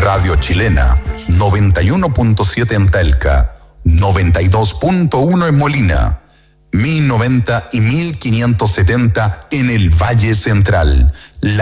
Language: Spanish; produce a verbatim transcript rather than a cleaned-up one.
Radio Chilena, noventa y uno punto siete en Talca, noventa y dos punto uno en Molina, mil noventa y mil quinientos setenta en el Valle Central. La